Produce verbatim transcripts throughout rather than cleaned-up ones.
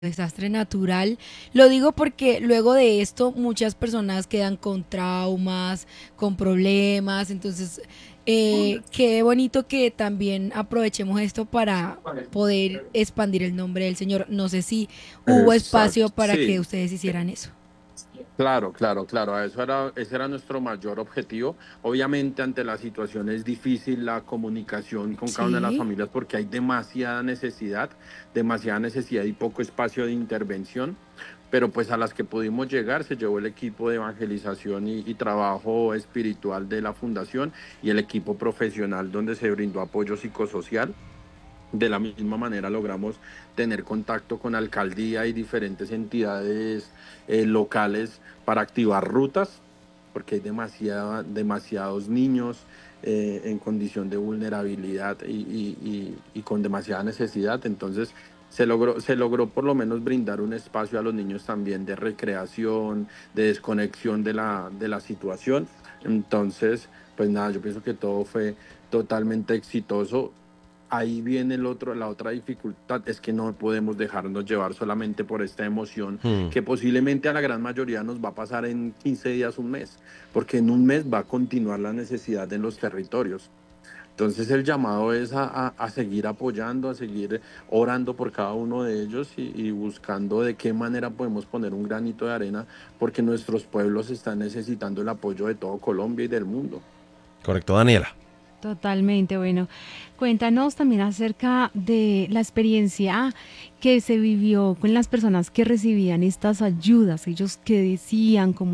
desastre natural. Lo digo porque luego de esto muchas personas quedan con traumas, con problemas, entonces eh, qué bonito que también aprovechemos esto para poder expandir el nombre del Señor. No sé si hubo espacio Exacto, para que sí, ustedes hicieran eso. claro, claro, claro, a eso era, ese era nuestro mayor objetivo. Obviamente ante la situación es difícil la comunicación con cada una de las Sí. familias porque hay demasiada necesidad, demasiada necesidad y poco espacio de intervención, pero pues a las que pudimos llegar se llevó el equipo de evangelización y, y trabajo espiritual de la fundación y el equipo profesional donde se brindó apoyo psicosocial. De la misma manera logramos tener contacto con alcaldía y diferentes entidades eh, locales para activar rutas, porque hay demasiada, demasiados niños eh, en condición de vulnerabilidad y, y, y, y con demasiada necesidad. Entonces se logró, se logró por lo menos brindar un espacio a los niños también de recreación, de desconexión de la, de la situación. Entonces, pues nada, yo pienso que todo fue totalmente exitoso. Ahí viene el otro, la otra dificultad, es que no podemos dejarnos llevar solamente por esta emoción Mm, que posiblemente a la gran mayoría nos va a pasar en quince días, un mes, porque en un mes va a continuar la necesidad en los territorios. Entonces el llamado es a, a, a seguir apoyando, a seguir orando por cada uno de ellos y, y buscando de qué manera podemos poner un granito de arena, porque nuestros pueblos están necesitando el apoyo de todo Colombia y del mundo. correcto, Daniela. Totalmente, bueno. Cuéntanos también acerca de la experiencia que se vivió con las personas que recibían estas ayudas, ellos qué decían, cómo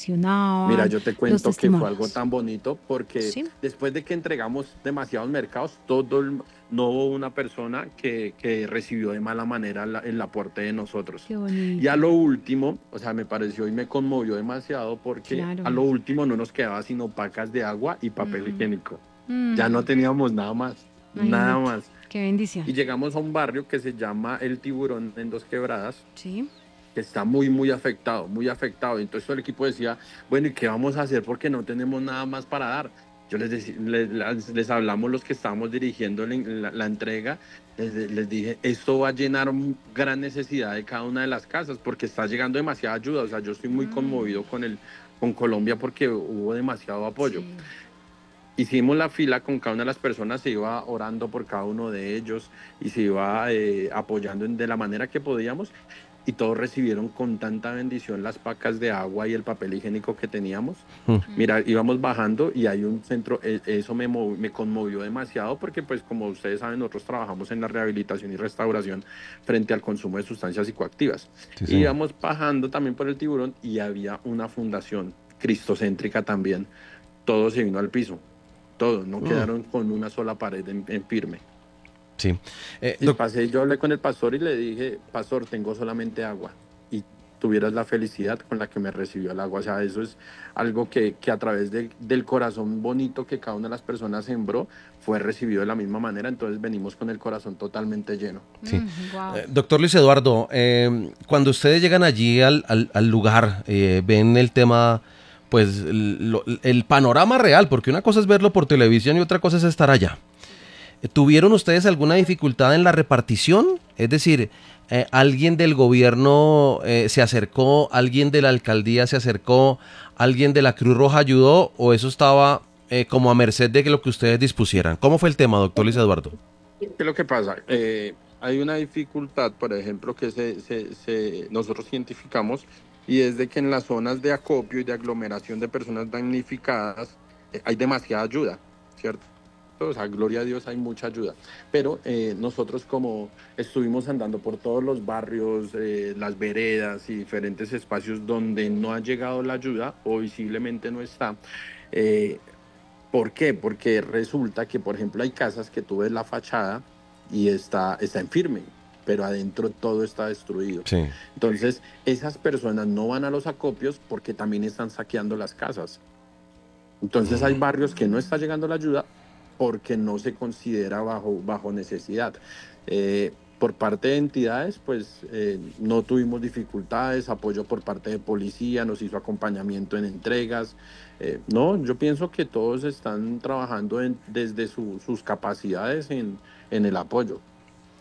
Mira, reaccionaban, yo te los cuento que fue algo testimonios. tan bonito porque Sí. después de que entregamos demasiados mercados, todo el- no hubo una persona que, que recibió de mala manera la- el aporte de nosotros. Qué Y a bonito, lo último, o sea, me pareció y me conmovió demasiado porque claro. a lo último no nos quedaba sino pacas de agua y papel Mm, higiénico. Ya no mm, teníamos nada más, nada imagínate, más. qué bendición. Y llegamos a un barrio que se llama El Tiburón en Dos Quebradas, Sí. que está muy, muy afectado, muy afectado. Entonces todo el equipo decía, bueno, ¿y qué vamos a hacer? Porque no tenemos nada más para dar. Yo les, deci- les, les- les hablamos los que estábamos dirigiendo la, la- la entrega, les, les dije, esto va a llenar un- gran necesidad de cada una de las casas porque está llegando demasiada ayuda. O sea, yo estoy muy Mm, conmovido con el, con Colombia porque hubo demasiado apoyo. Sí. Hicimos la fila con cada una de las personas, se iba orando por cada uno de ellos y se iba eh, apoyando en- de la manera que podíamos y todos recibieron con tanta bendición las pacas de agua y el papel higiénico que teníamos. Mm, Mira, íbamos bajando y hay un centro, e- eso me, mov- me conmovió demasiado porque pues como ustedes saben, nosotros trabajamos en la rehabilitación y restauración frente al consumo de sustancias psicoactivas. sí, Y señor. íbamos bajando también por el Tiburón y había una fundación cristocéntrica también. Todo se vino al piso, todos, no Mm, quedaron con una sola pared en, en firme. sí. Eh, Y doc- pasé, yo hablé con el pastor y le dije, pastor, tengo solamente agua. Y tuvieras la felicidad con la que me recibió el agua. O sea, eso es algo que, que a través de- del corazón bonito que cada una de las personas sembró, fue recibido de la misma manera. Entonces venimos con el corazón totalmente lleno. sí. wow. Eh, doctor Luis Eduardo, eh, cuando ustedes llegan allí al, al- al lugar, eh, ven el tema, pues el, lo- el panorama real, porque una cosa es verlo por televisión y otra cosa es estar allá. ¿Tuvieron ustedes alguna dificultad en la repartición? Es decir, eh, ¿alguien del gobierno eh, se acercó, alguien de la alcaldía se acercó, alguien de la Cruz Roja ayudó o eso estaba eh, como a merced de lo que ustedes dispusieran? ¿Cómo fue el tema, doctor Luis Eduardo? ¿Qué es lo que pasa? Eh, hay una dificultad, por ejemplo, que se, se- se- nosotros identificamos y es de que en las zonas de acopio y de aglomeración de personas damnificadas eh, hay demasiada ayuda, ¿cierto? O sea, gloria a Dios, hay mucha ayuda. Pero eh, nosotros como estuvimos andando por todos los barrios, eh, las veredas y diferentes espacios donde no ha llegado la ayuda o visiblemente no está, eh, ¿por qué? Porque resulta que, por ejemplo, hay casas que tú ves la fachada y está, está en firme, pero adentro todo está destruido. Sí. Entonces, esas personas no van a los acopios porque también están saqueando las casas. Entonces, hay barrios que no está llegando la ayuda porque no se considera bajo, bajo necesidad. Eh, por parte de entidades, pues eh, no tuvimos dificultades, apoyo por parte de policía, nos hizo acompañamiento en entregas. Eh, no, yo pienso que todos están trabajando en- desde su- sus capacidades en, en el apoyo.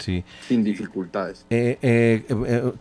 Sí. sin dificultades. Eh, eh, eh,